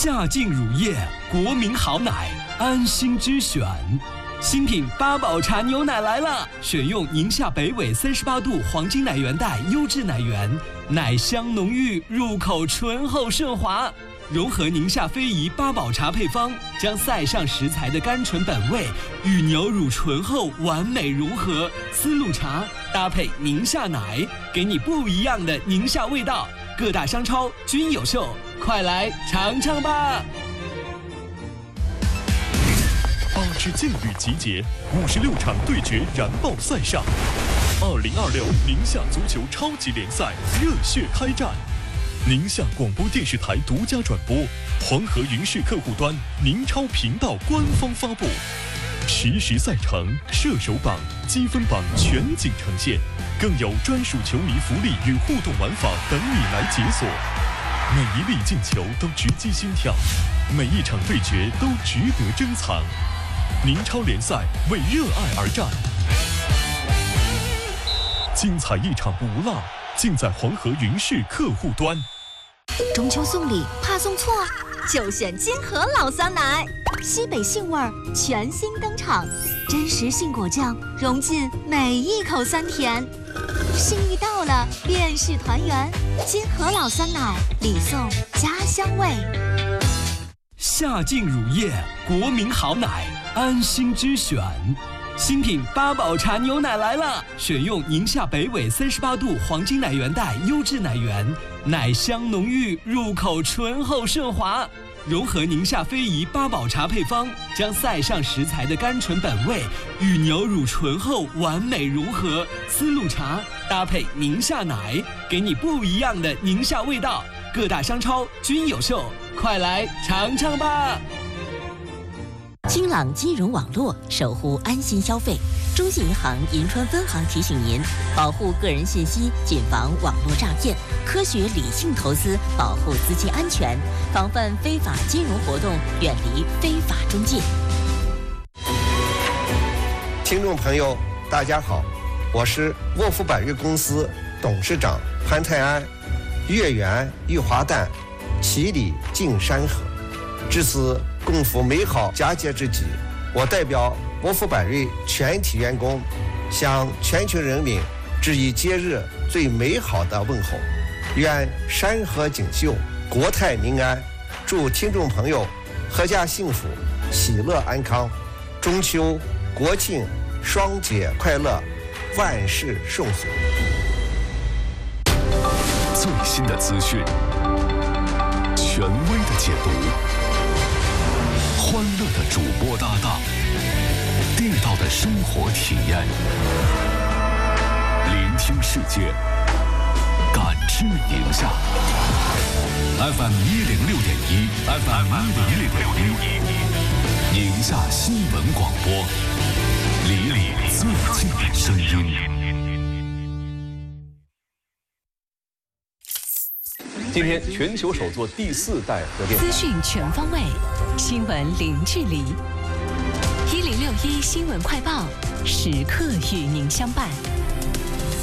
夏净乳业，国民好奶，安心之选。新品八宝茶牛奶来了，选用宁夏北纬38度黄金奶源带优质奶源，奶香浓郁，入口醇厚顺滑。融合宁夏非遗八宝茶配方，将塞上食材的甘醇本味与牛乳醇厚完美融合，丝路茶搭配宁夏奶，给你不一样的宁夏味道。各大商超均有售，快来尝尝吧 ！8支劲旅集结，56场对决燃爆赛上，2026宁夏足球超级联赛热血开战。宁夏广播电视台独家转播，黄河云视客户端宁超频道官方发布，实时赛程、射手榜、积分榜全景呈现，更有专属球迷福利与互动玩法等你来解锁。每一粒进球都直击心跳，每一场对决都值得珍藏。宁超联赛为热爱而战，精彩一场不落，尽在黄河云视客户端。 中秋送礼怕送错，就选金河老酸奶，西北杏味儿全新登场，真实杏果酱融进每一口酸甜，心意到了便是团圆。金河老酸奶，礼送家乡味。 夏净乳业，国民好奶，安心之选。新品八宝茶牛奶来了，选用宁夏北纬38度黄金奶源带优质奶源，奶香浓郁，入口醇厚顺滑。融合宁夏非遗八宝茶配方，将塞上食材的甘醇本味与牛乳醇厚完美融合，丝路茶搭配宁夏奶，给你不一样的宁夏味道。各大商超均有售，快来尝尝吧！ 金朗金融网络守护安心消费，中信银行银川分行提醒您：保护个人信息，谨防网络诈骗，科学理性投资，保护资金安全，防范非法金融活动，远离非法中介。 听众朋友，大家好，我是沃夫百瑞公司董事长潘泰安。月圆玉华诞，其理尽山河。至此共赴美好佳节之际，我代表沃夫百瑞全体员工，向全球人民致以节日最美好的问候。愿山河锦绣，国泰民安。祝听众朋友阖家幸福，喜乐安康。中秋、国庆双节快乐，万事顺遂。 最新的资讯，权威的解读，欢乐的主播搭档，地道的生活体验，聆听世界，感知宁夏。FM 106.1 ，FM 106.1，宁夏新闻广播，离你最近的声音。 今天全球首座第4代核电厂， 资讯全方位，新闻零距离。1061新闻快报，时刻与您相伴。